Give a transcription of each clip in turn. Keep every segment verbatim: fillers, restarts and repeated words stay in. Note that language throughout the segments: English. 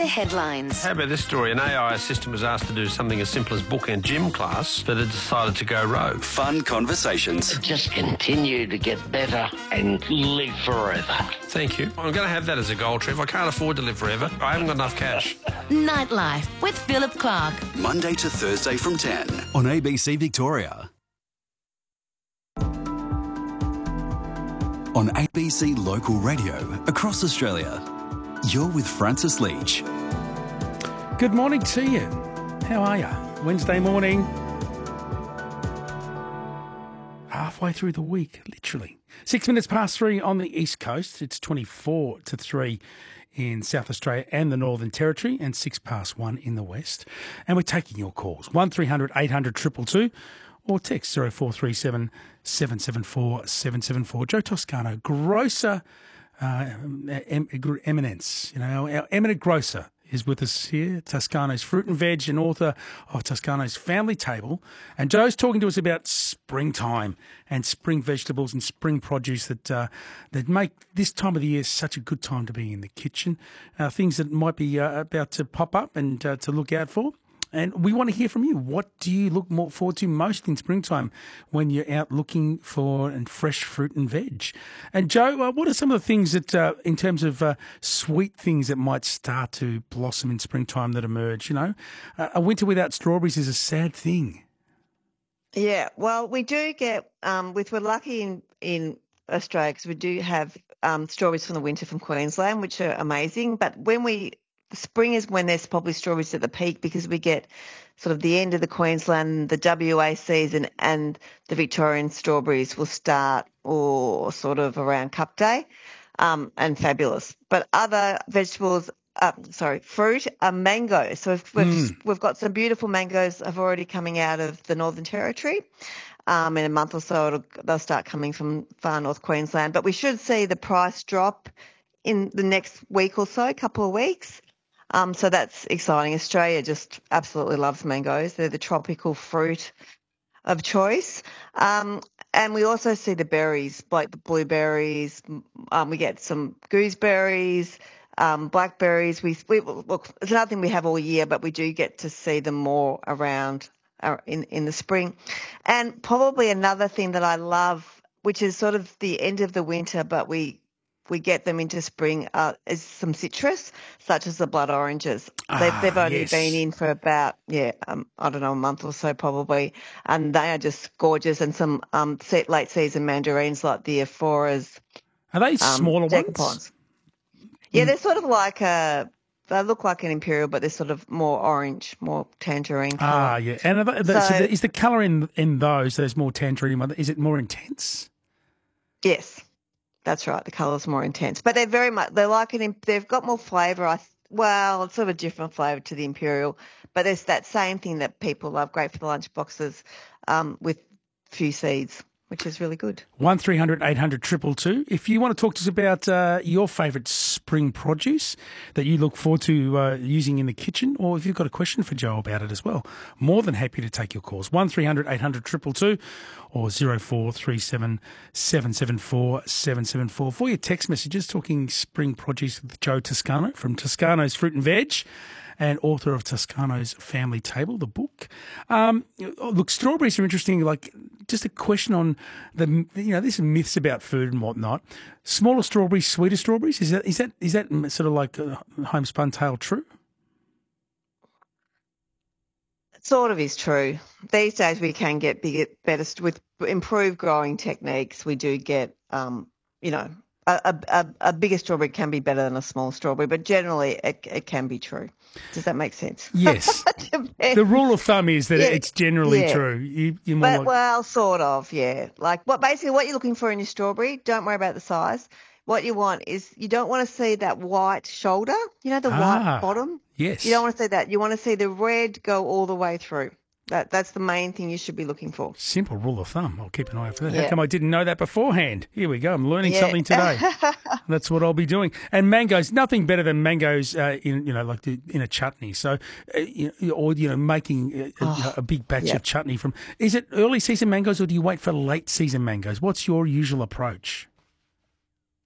weather headlines. How about this story? An A I assistant was asked to do something as simple as book a gym class, but it decided to go rogue. Fun conversations. Just continue to get better and live forever. Thank you. I'm going to have that as a goal, Trev. I can't afford to live forever. I haven't got enough cash. Nightlife with Philip Clark. Monday to Thursday from ten on A B C Victoria. On A B C Local Radio across Australia. You're with Francis Leach. Good morning to you. How are you? Wednesday morning. Halfway through the week, literally. Six minutes past three on the East Coast. It's twenty-four to three in South Australia and the Northern Territory, and six past one in the West. And we're taking your calls. one three hundred eight hundred two two two or text zero four three seven seven seven four seven seven four. Joe Toscano, grocer uh, em- eminence, you know, our eminent grocer is with us here, Toscano's Fruit and Veg and author of Toscano's Family Table. And Joe's talking to us about springtime and spring vegetables and spring produce that uh, that make this time of the year such a good time to be in the kitchen. Uh, things that might be uh, about to pop up and uh, to look out for. And we want to hear from you. What do you look more forward to most in springtime when you're out looking for and fresh fruit and veg? And Joe, uh, what are some of the things that, uh, in terms of uh, sweet things that might start to blossom in springtime that emerge? You know, uh, a winter without strawberries is a sad thing. Yeah, well, we do get, um, with we're lucky in, in Australia because we do have um, strawberries from the winter from Queensland, which are amazing. But when we spring is when there's probably strawberries at the peak because we get sort of the end of the Queensland, the W A season, and the Victorian strawberries will start or sort of around Cup Day, um, and fabulous. But other vegetables, uh, sorry, fruit are mangoes. So we've, we've, Mm. we've got some beautiful mangoes have already coming out of the Northern Territory. Um, in a month or so, it'll, they'll start coming from far north Queensland. But we should see the price drop in the next week or so, couple of weeks. Um, so that's exciting. Australia just absolutely loves mangoes. They're the tropical fruit of choice. Um, and we also see the berries, like the blueberries. Um, we get some gooseberries, um, blackberries. We, we look, it's another thing we have all year, but we do get to see them more around uh, in, in the spring. And probably another thing that I love, which is sort of the end of the winter, but we we get them into spring, uh, is some citrus, such as the blood oranges. Ah, they've, they've only yes. been in for about, yeah, um, I don't know, a month or so probably, and they are just gorgeous. And some um, se- late season mandarins like the Ephoras. Are they um, smaller Decapons. ones? Yeah, they're sort of like a, they look like an imperial, but they're sort of more orange, more tangerine colour. Ah, yeah. And are they, so, So- the, is the colour in in those, there's more tangerine, is it more intense? Yes. That's right. The colour's more intense, but they're very much, they're like an, they've got more flavour. I, well, it's sort of a different flavour to the Imperial, but there's that same thing that people love, great for the lunch boxes, um, with few seeds, which is really good. one three hundred eight hundred two two two. If you want to talk to us about uh, your favourite spring produce that you look forward to uh, using in the kitchen, or if you've got a question for Joe about it as well, more than happy to take your calls. one three hundred eight hundred two two two or zero four three seven seven seven four seven seven four. For your text messages, talking spring produce with Joe Toscano from Toscano's Fruit and Veg and author of Toscano's Family Table, the book. Um, look, strawberries are interesting. Like, just a question on the, you know, there's some myths about food and whatnot. Smaller strawberries, sweeter strawberries. Is that is that is that sort of like a homespun tale true? It sort of is true. These days we can get bigger, better with improved growing techniques. We do get, um, you know, a, a, a bigger strawberry can be better than a small strawberry, but generally it, it can be true. Does that make sense? Yes. The rule of thumb is that Yeah, it's generally yeah. true. You, you're more But, like, well, sort of, yeah. Like what basically what you're looking for in your strawberry, don't worry about the size. What you want is you don't want to see that white shoulder, you know, the Ah, white bottom. yes. You don't want to see that. You want to see the red go all the way through. That That's the main thing you should be looking for. Simple rule of thumb. I'll keep an eye out for that. How Yeah. come I didn't know that beforehand? Here we go. I'm learning Yeah. something today. That's what I'll be doing. And mangoes, nothing better than mangoes uh, in, you know, like the, in a chutney. So, uh, you know, or, you know, making a, a, Oh, you know, a big batch yeah. of chutney from, is it early season mangoes or do you wait for late season mangoes? What's your usual approach?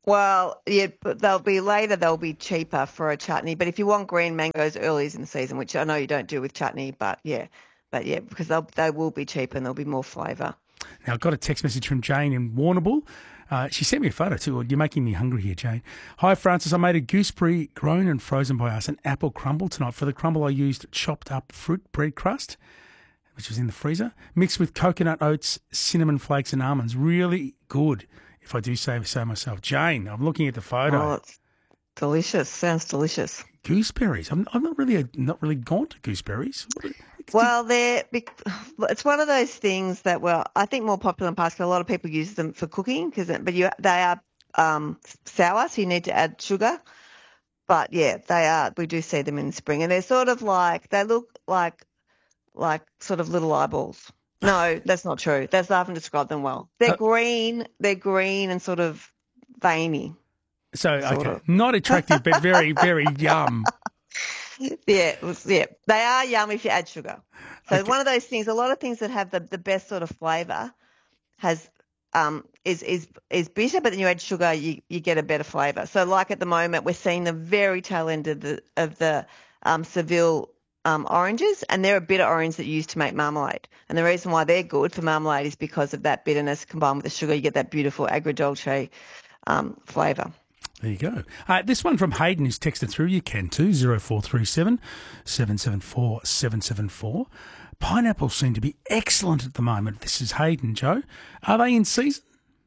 Well, yeah, but they'll be later. They'll be cheaper for a chutney. But if you want green mangoes early in the season, which I know you don't do with chutney, but yeah, but yeah, because they'll they will be cheaper and there'll be more flavour. Now, I got a text message from Jane in Warrnambool. Uh, she sent me a photo too. You're making me hungry here, Jane. Hi, Francis. I made a gooseberry grown and frozen by us, an apple crumble tonight. For the crumble, I used chopped up fruit bread crust, which was in the freezer, mixed with coconut oats, cinnamon flakes and almonds. Really good, if I do say so myself. Jane, I'm looking at the photo. Oh, it's delicious. Sounds delicious. Gooseberries. I'm, I'm not really not really gone to gooseberries. Well, they're it's one of those things that were I think more popular in past. A lot of people use them for cooking because, but you they are um, sour, so you need to add sugar. But yeah, they are. We do see them in spring, and they're sort of like they look like like sort of little eyeballs. No, that's not true. That's I haven't described them well. They're uh, green. They're green and sort of veiny. So okay, of. Not attractive, but very very yum. Yeah, it was, yeah, they are yum if you add sugar. So okay. One of those things. A lot of things that have the, the best sort of flavour has um is is is bitter, but then you add sugar, you, you get a better flavour. So like at the moment, we're seeing the very tail end of the of the um, Seville um, oranges, and they're a bitter orange that you use to make marmalade. And the reason why they're good for marmalade is because of that bitterness combined with the sugar. You get that beautiful agrodolce um, flavour. There you go. Uh, this one from Hayden who's texted through, you can too, zero four three seven, seven seven four, seven seven four. Pineapples seem to be excellent at the moment. This is Hayden, Joe. Are they in season?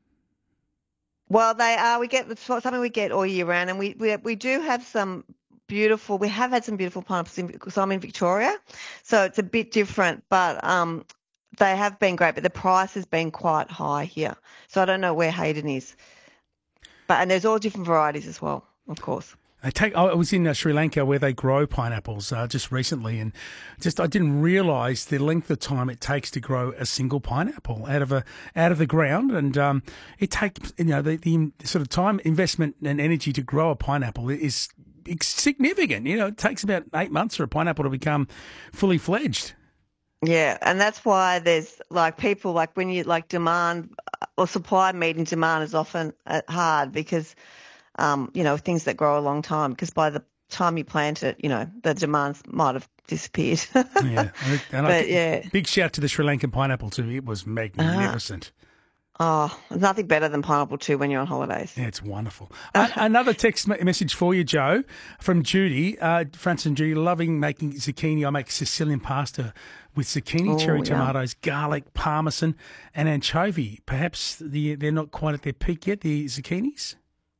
Well, they are. We get something we get all year round, and we we, we do have some beautiful, we have had some beautiful pineapples in, because I'm in Victoria, so it's a bit different, but um, they have been great, but the price has been quite high here. So I don't know where Hayden is. But, and there's all different varieties as well, of course. I take. I was in uh, Sri Lanka where they grow pineapples uh, just recently, and just I didn't realise the length of time it takes to grow a single pineapple out of a out of the ground, and um, it takes you know the, the sort of time, investment, and energy to grow a pineapple is significant. You know, it takes about eight months for a pineapple to become fully fledged. Yeah, and that's why there's like people like when you like demand or supply meeting demand is often hard because, um, you know, things that grow a long time because by the time you plant it, you know, the demand might have disappeared. Yeah, and but I, yeah, big shout to the Sri Lankan pineapple too. It was magnificent. Uh, Oh, there's nothing better than pineapple too when you're on holidays. Yeah, it's wonderful. uh, another text message for you, Joe, from Judy. Uh, Francis and Judy, loving making zucchini. I make Sicilian pasta with zucchini, oh, cherry yeah. tomatoes, garlic, parmesan, and anchovy. Perhaps the, they're not quite at their peak yet, the zucchinis?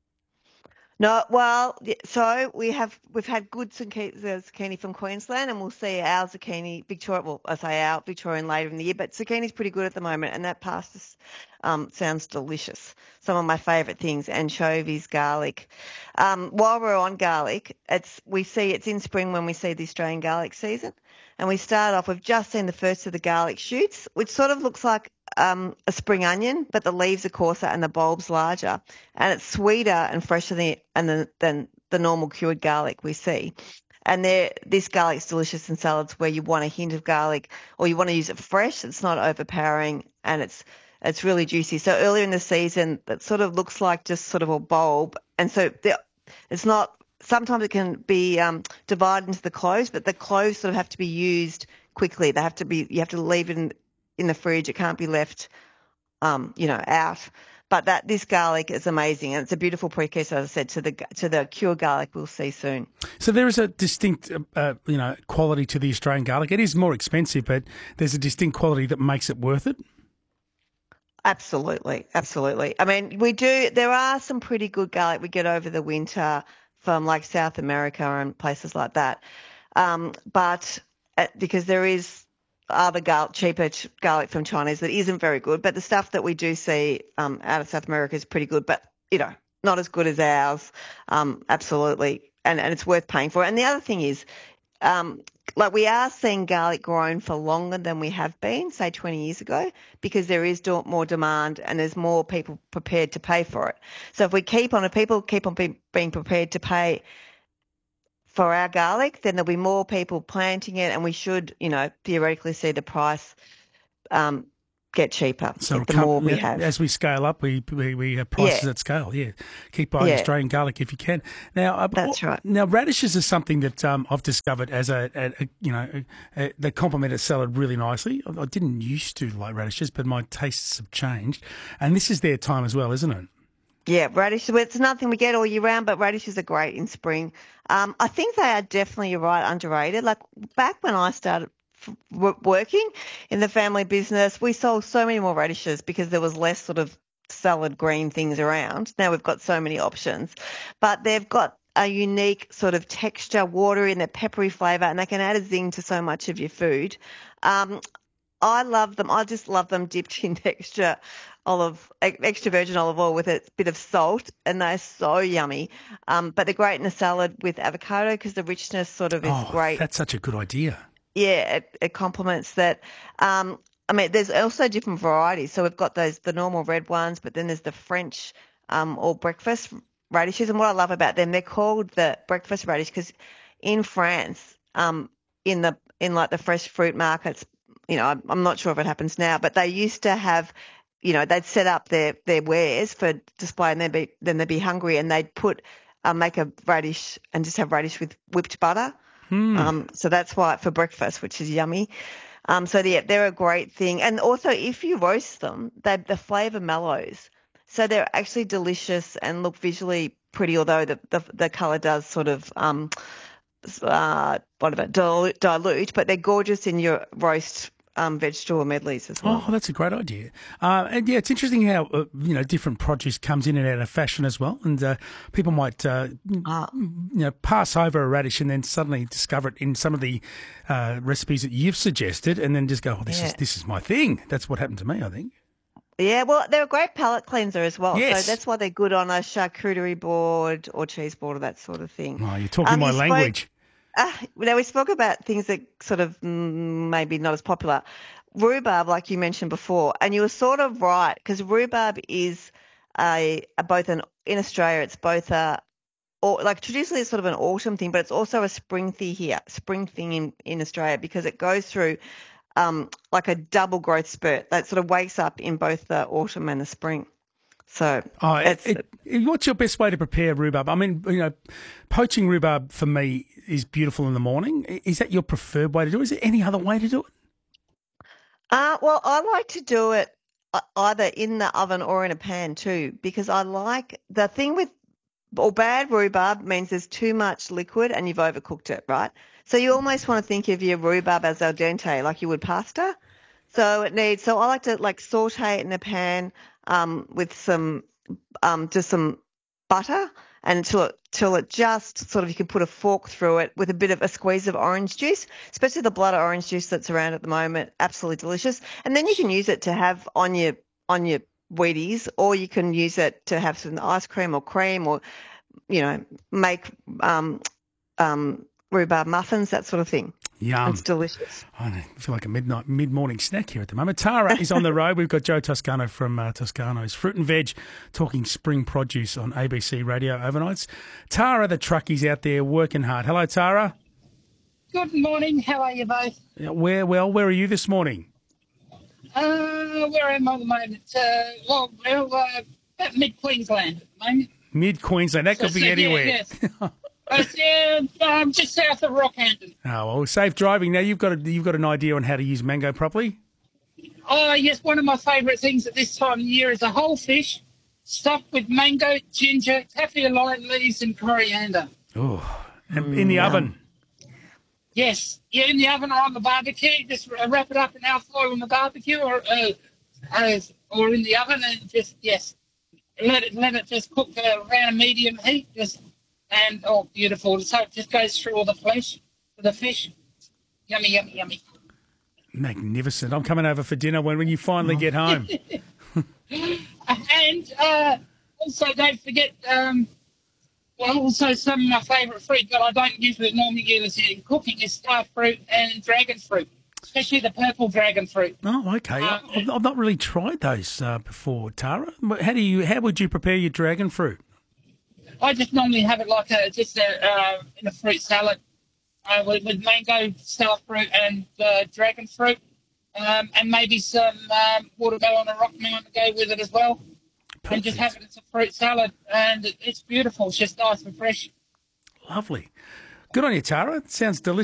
No, well, so we have we've had good zucchini from Queensland, and we'll see our zucchini Victoria. Well, I say our Victorian later in the year, but zucchini's pretty good at the moment, and that pasta um, sounds delicious. Some of my favourite things: anchovies, garlic. Um, while we're on garlic, it's we see it's in spring when we see the Australian garlic season, and we start off. We've just seen the first of the garlic shoots, which sort of looks like Um, a spring onion, but the leaves are coarser and the bulb's larger, and it's sweeter and fresher than and the, than the normal cured garlic we see. And this garlic's delicious in salads where you want a hint of garlic, or you want to use it fresh. It's not overpowering, and it's it's really juicy. So earlier in the season, it sort of looks like just sort of a bulb, and so the, it's not. Sometimes it can be um, divided into the cloves, but the cloves sort of have to be used quickly. They have to be. You have to leave it in. in the fridge. It can't be left, um, you know, out. But that this garlic is amazing, and it's a beautiful precursor, as I said, to the to the cured garlic we'll see soon. So there is a distinct, uh, you know, quality to the Australian garlic. It is more expensive, but there's a distinct quality that makes it worth it. Absolutely, absolutely. I mean, we do. There are some pretty good garlic we get over the winter from like South America and places like that, um, but uh, because there is. Other gar- cheaper ch- garlic from Chinese that isn't very good, but the stuff that we do see um, out of South America is pretty good, but, you know, not as good as ours, um, absolutely, and, and it's worth paying for. And the other thing is, um, like we are seeing garlic grown for longer than we have been, say twenty years ago, because there is do- more demand and there's more people prepared to pay for it. So if we keep on, if people keep on be- being prepared to pay for our garlic, then there'll be more people planting it, and we should, you know, theoretically see the price um, get cheaper. So the it'll come- more we yeah, have. as we scale up, we we, we have prices Yeah. at scale. Yeah, keep buying Yeah. Australian garlic if you can. Now, uh, That's right. Now, radishes is something that um, I've discovered as a, a, a you know a, a, they complement a salad really nicely. I, I didn't used to like radishes, but my tastes have changed, and this is their time as well, isn't it? Yeah, radish. Well, it's nothing we get all year round, but radishes are great in spring. Um, I think they are definitely, you're right, underrated. Like back when I started f- w- working in the family business, we sold so many more radishes because there was less sort of salad green things around. Now we've got so many options, but they've got a unique sort of texture, watery and a peppery flavour, and they can add a zing to so much of your food. Um, I love them. I just love them dipped in extra olive, extra virgin olive oil with a bit of salt, and they're so yummy. Um, but they're great in a salad with avocado because the richness sort of is Oh, great. that's such a good idea. Yeah, it, it complements that. Um, I mean, there's also different varieties. So we've got those the normal red ones, but then there's the French um, all breakfast radishes. And what I love about them, they're called the breakfast radish because in France, um, in the in like the fresh fruit markets, you know, I'm, I'm not sure if it happens now, but they used to have, you know, they'd set up their, their wares for display, and then be then they'd be hungry, and they'd put um, make a radish and just have radish with whipped butter. Um, so that's why for breakfast, which is yummy. Um, so yeah, they're a great thing, and also if you roast them, they the flavour mellows, so they're actually delicious and look visually pretty. Although the the, the colour does sort of um, uh, whatever dilute, dilute, but they're gorgeous in your roast. Um, vegetable medleys as well. Oh, that's a great idea. Uh, and yeah, it's interesting how uh, you know different produce comes in and out of fashion as well. And uh, people might uh, Ah. you know pass over a radish and then suddenly discover it in some of the uh, recipes that you've suggested, and then just go, "Oh, this is Yeah. this is my thing." That's what happened to me, I think. Yeah, well, they're a great palate cleanser as well. Yes. So that's why they're good on a charcuterie board or cheese board or that sort of thing. Oh, you're talking Um, my you spoke- language. Uh, now, we spoke about things that sort of mm, maybe not as popular. Rhubarb, like you mentioned before, and you were sort of right because rhubarb is a, a both an in Australia, it's both a or like traditionally it's sort of an autumn thing, but it's also a spring thing here, spring thing in, in Australia because it goes through um, like a double growth spurt that sort of wakes up in both the autumn and the spring. So Oh, it, it's, it, it- what's your best way to prepare rhubarb? I mean, you know, poaching rhubarb for me is beautiful in the morning. I- Is that your preferred way to do it? Is there any other way to do it? Uh, well, I like to do it uh, either in the oven or in a pan too, because I like the thing with or bad rhubarb means there's too much liquid and you've overcooked it, right? So you almost want to think of your rhubarb as al dente, like you would pasta. So it needs. So I like to like saute it in a pan um, with some um, just some butter and until it till it just sort of you can put a fork through it with a bit of a squeeze of orange juice, especially the blood orange juice that's around at the moment. Absolutely delicious. And then you can use it to have on your on your Wheaties, or you can use it to have some ice cream or cream, or you know make um, um, rhubarb muffins, that sort of thing. Yum. It's delicious. I don't know, I feel like a midnight mid-morning snack here at the moment. Tara is on the road. We've got Joe Toscano from uh, Toscano's Fruit and Veg talking spring produce on A B C Radio overnights. Tara, the truckie's out there working hard. Hello, Tara. Good morning. How are you both? Yeah, Where, well, where are you this morning? Uh, where am I at the moment? Uh, well, well uh, about mid-Queensland at the moment. Mid-Queensland. That could So- be so, yeah, anywhere. yes. Uh, yeah, um, just south of Rockhampton. Oh, well, safe driving. Now, you've got, a, you've got an idea on how to use mango properly? Oh, yes, one of my favourite things at this time of year is a whole fish stuffed with mango, ginger, kaffir lime leaves and coriander. Oh, and in the oven. Yes, yeah, in the oven or on the barbecue. Just wrap it up in alfoil on the barbecue or uh, uh, or in the oven and just, yes, let it let it just cook uh, around a medium heat. Just and, oh, beautiful. So it just goes through all the flesh of the fish. Yummy, yummy, yummy. Magnificent. I'm coming over for dinner when, when you finally get home. And uh, also, don't forget, um, well, also some of my favourite fruit that I don't usually normally use in cooking is star fruit and dragon fruit, especially the purple dragon fruit. Oh, okay. Uh, I've, I've not really tried those uh, before, Tara. How do you? How would you prepare your dragon fruit? I just normally have it like a just a uh, in a fruit salad uh, with, with mango, star fruit, and uh, dragon fruit. um, and maybe some um, watermelon and rock melon to go with it as well. Perfect. And just have it as a fruit salad, and it, it's beautiful. It's just nice and fresh. Lovely. Good on you, Tara. It sounds delicious.